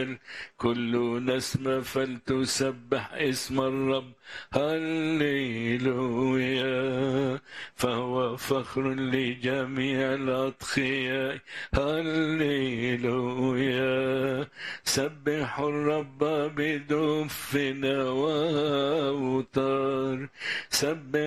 الجبال، كل نسمة فلتسبح اسم الرب. هللويا، فهو فخر لجميع الأتقياء. هللويا، سبحوا الرب بدف وأوتار. سبح